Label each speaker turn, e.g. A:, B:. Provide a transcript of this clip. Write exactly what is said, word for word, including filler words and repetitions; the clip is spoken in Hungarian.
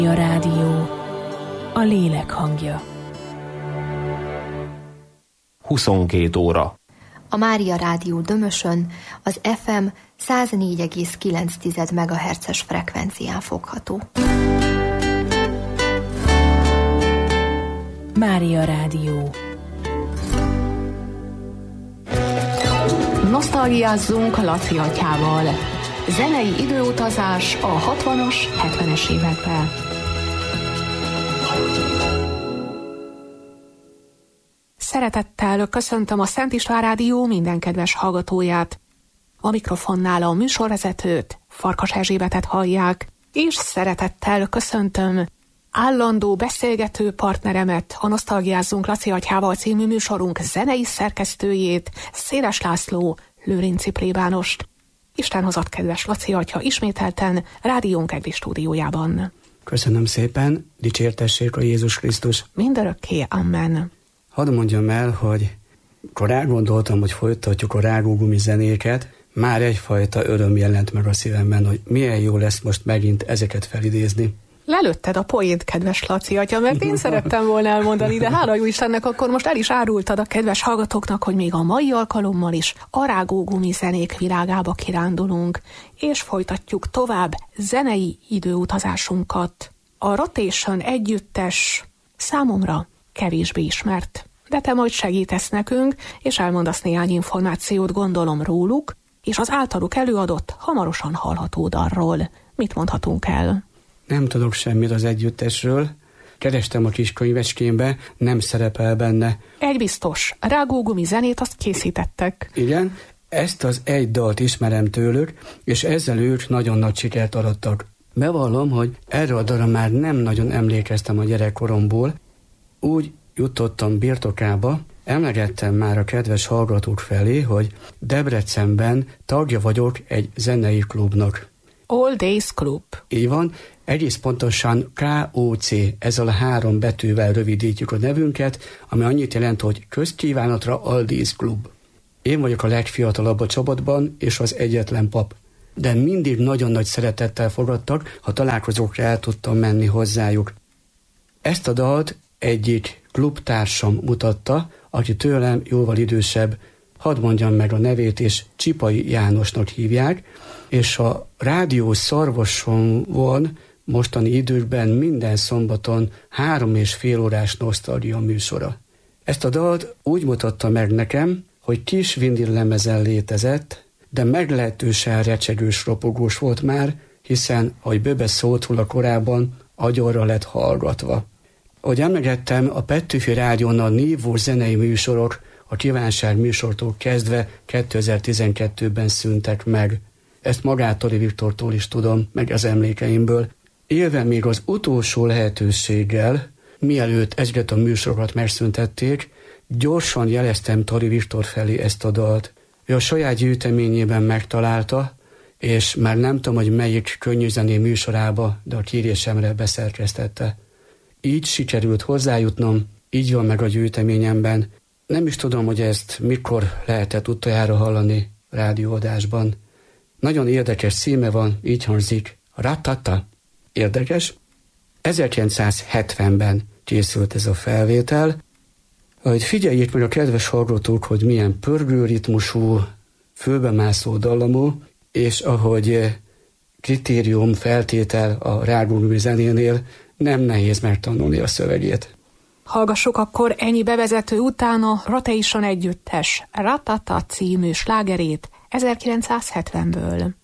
A: A rádió, a lélek hangja.
B: huszonkét óra.
C: A Mária Rádió Dömösön az ef em száz négy egész kilenc megahertzes frekvencián fogható.
A: Mária Rádió.
D: Nosztalgiázzunk Laci atyával. Zenei időutazás a hatvanas, hetvenes években. Szeretettel köszöntöm a Szent István Rádió minden kedves hallgatóját. A mikrofonnál a műsorvezetőt, Farkas Erzsébetet hallják, és szeretettel köszöntöm állandó beszélgető partneremet, a Nosztalgiázzunk Laci atyával című műsorunk zenei szerkesztőjét, Széles László Lőrinci plébánost. Isten hozott, kedves Laci atya, ismételten rádiónk egri stúdiójában.
E: Köszönöm szépen, dicsértessék a Jézus Krisztus.
D: Mindörökké, amen.
E: Hadd mondjam el, hogy akkor elgondoltam, hogy folytatjuk a rágógumi zenéket, már egyfajta öröm jelent meg a szívemben, hogy milyen jó lesz most megint ezeket felidézni.
D: Lelőtted a poént, kedves Laci atya, mert én szerettem volna elmondani, de hála jó Istennek, akkor most el is árultad a kedves hallgatóknak, hogy még a mai alkalommal is a rágógumi zenék világába kirándulunk, és folytatjuk tovább zenei időutazásunkat. A Rotation együttes számomra kevésbé ismert, de te majd segítesz nekünk, és elmondasz néhány információt, gondolom, róluk, és az általuk előadott, hamarosan hallható dalról. Mit mondhatunk el?
E: Nem tudok semmit az együttesről, kerestem a kis könyvecskémbe, nem szerepel benne.
D: Egy biztos, rágógumi zenét azt készítettek.
E: Igen, ezt az egy dalt ismerem tőlük, és ezzel ők nagyon nagy sikert arattak. Bevallom, hogy erre a dalra már nem nagyon emlékeztem a gyerekkoromból, úgy jutottam birtokába, emlegettem már a kedves hallgatók felé, hogy Debrecenben tagja vagyok egy zenei klubnak.
D: All Days Club.
E: Így van, egész pontosan ká o cé, ezzel a három betűvel rövidítjük a nevünket, ami annyit jelent, hogy közkívánatra All Days Club. Én vagyok a legfiatalabb a csapatban, és az egyetlen pap. De mindig nagyon nagy szeretettel fogadtak, ha találkozókra el tudtam menni hozzájuk. Ezt a dalt egyik klubtársam mutatta, aki tőlem jóval idősebb, hadd mondjam meg a nevét, és Csipai Jánosnak hívják, és a rádió szarvason van mostani időkben minden szombaton három és fél órás nosztalgia műsora. Ezt a dalt úgy mutatta meg nekem, hogy kis vinillemezen létezett, de meglehetősen recsegős, ropogós volt már, hiszen, ahogy Böbe szólt róla korábban, agyonra lett hallgatva. Ahogy emlegettem, a Petőfi Rádión a nívós zenei műsorok a kívánság műsortól kezdve kétezer-tizenkettőben szűntek meg. Ezt magától Viktortól is tudom, meg az emlékeimből. Élve még az utolsó lehetőséggel, mielőtt ezeket a műsorokat megszüntették, gyorsan jeleztem Tori Viktor felé ezt a dalt. Ő a saját gyűjteményében megtalálta, és már nem tudom, hogy melyik könnyűzené műsorába, de a kérésemre beszerkesztette. Így sikerült hozzájutnom, így van meg a gyűjteményemben. Nem is tudom, hogy ezt mikor lehetett utoljára hallani rádióadásban. Nagyon érdekes címe van, így hangzik, Ratata. Érdekes. ezerkilencszázhetvenben készült ez a felvétel. Hogy figyeljék meg a kedves hallgatók, hogy milyen pörgőritmusú, fölbemászó dallamú, és ahogy kritérium, feltétel a rágógumi zenénél, nem nehéz megtanulni a szövegét.
D: Hallgassuk akkor ennyi bevezető után a Rotation együttes Ratata című slágerét ezerkilencszázhetvenből.